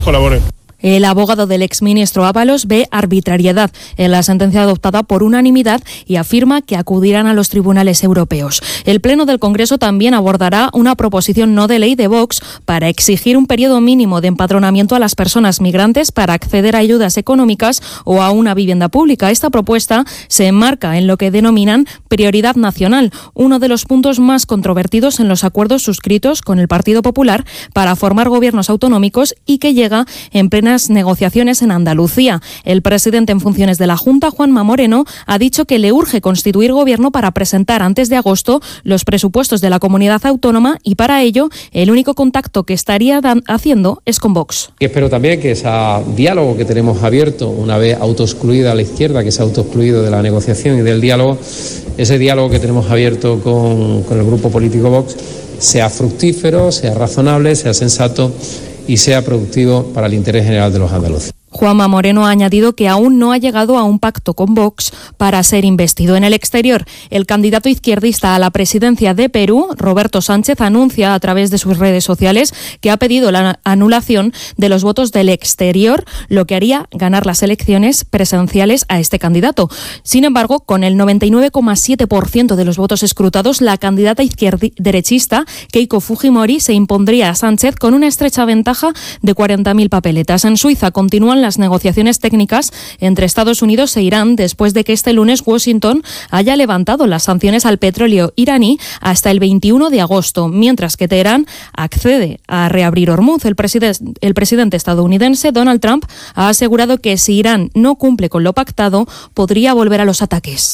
Colaboren. El abogado del exministro Ábalos ve arbitrariedad en la sentencia adoptada por unanimidad y afirma que acudirán a los tribunales europeos. El Pleno del Congreso también abordará una proposición no de ley de Vox para exigir un periodo mínimo de empadronamiento a las personas migrantes para acceder a ayudas económicas o a una vivienda pública. Esta propuesta se enmarca en lo que denominan prioridad nacional, uno de los puntos más controvertidos en los acuerdos suscritos con el Partido Popular para formar gobiernos autonómicos y que llega en plena negociaciones en Andalucía. El presidente en funciones de la Junta, Juanma Moreno, ha dicho que le urge constituir gobierno para presentar antes de agosto los presupuestos de la comunidad autónoma y para ello el único contacto que estaría haciendo es con Vox. Y espero también que ese diálogo que tenemos abierto, una vez autoexcluida a la izquierda, que se ha autoexcluido de la negociación y del diálogo, ese diálogo que tenemos abierto con el grupo político Vox sea fructífero, sea razonable, sea sensato y sea productivo para el interés general de los andaluces. Juanma Moreno ha añadido que aún no ha llegado a un pacto con Vox para ser investido. En el exterior, el candidato izquierdista a la presidencia de Perú, Roberto Sánchez, anuncia a través de sus redes sociales que ha pedido la anulación de los votos del exterior, lo que haría ganar las elecciones presenciales a este candidato. Sin embargo, con el 99,7% de los votos escrutados, la candidata derechista Keiko Fujimori se impondría a Sánchez con una estrecha ventaja de 40.000 papeletas. En Suiza continúan las negociaciones técnicas entre Estados Unidos e Irán después de que este lunes Washington haya levantado las sanciones al petróleo iraní hasta el 21 de agosto, mientras que Teherán accede a reabrir Hormuz. El presidente estadounidense Donald Trump ha asegurado que si Irán no cumple con lo pactado, podría volver a los ataques.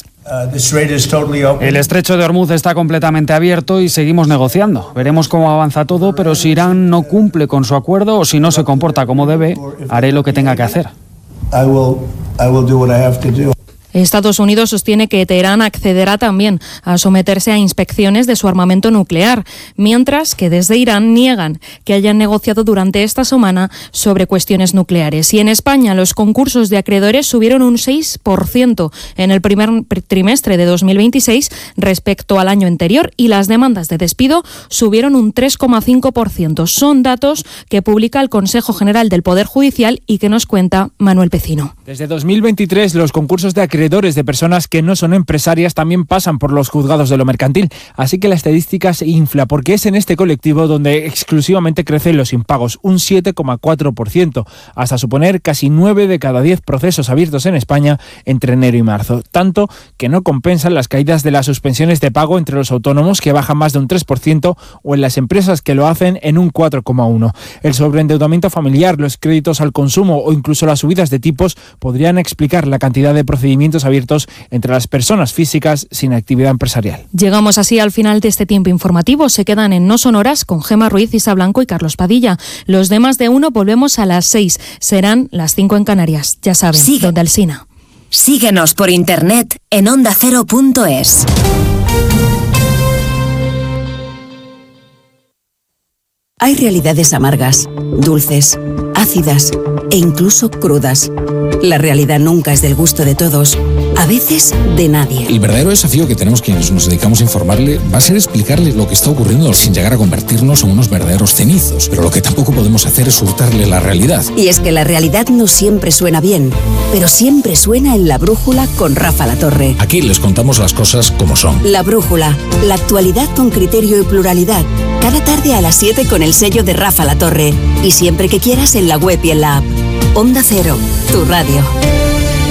El estrecho de Hormuz está completamente abierto y seguimos negociando. Veremos cómo avanza todo, pero si Irán no cumple con su acuerdo o si no se comporta como debe, haré lo que tenga que hacer. Estados Unidos sostiene que Teherán accederá también a someterse a inspecciones de su armamento nuclear, mientras que desde Irán niegan que hayan negociado durante esta semana sobre cuestiones nucleares. Y en España los concursos de acreedores subieron un 6% en el primer trimestre de 2026 respecto al año anterior y las demandas de despido subieron un 3,5%. Son datos que publica el Consejo General del Poder Judicial y que nos cuenta Manuel Pecino. Desde 2023 los concursos de acreedores de personas que no son empresarias también pasan por los juzgados de lo mercantil, así que la estadística se infla porque es en este colectivo donde exclusivamente crecen los impagos, un 7,4%, hasta suponer casi 9 de cada 10 procesos abiertos en España entre enero y marzo, tanto que no compensan las caídas de las suspensiones de pago entre los autónomos, que bajan más de un 3%, o en las empresas, que lo hacen en un 4,1%. El sobreendeudamiento familiar, los créditos al consumo o incluso las subidas de tipos podrían explicar la cantidad de procedimientos abiertos entre las personas físicas sin actividad empresarial. Llegamos así al final de este tiempo informativo. Se quedan en No Son Horas con Gemma Ruiz, Isa Blanco y Carlos Padilla. Los demás de uno volvemos a las 6. Serán las 5 en Canarias. Ya saben, donde Alsina. Síguenos por internet en ondacero.es. Hay realidades amargas, dulces, ácidas e incluso crudas. La realidad nunca es del gusto de todos, a veces de nadie. El verdadero desafío que tenemos quienes nos dedicamos a informarle va a ser explicarle lo que está ocurriendo sin llegar a convertirnos en unos verdaderos cenizos. Pero lo que tampoco podemos hacer es hurtarle la realidad. Y es que la realidad no siempre suena bien, pero siempre suena en La Brújula con Rafa Latorre. Aquí les contamos las cosas como son. La Brújula, la actualidad con criterio y pluralidad. Cada tarde a las 7 con el sello de Rafa Latorre. Y siempre que quieras en la web y en la app. Onda Cero, tu radio.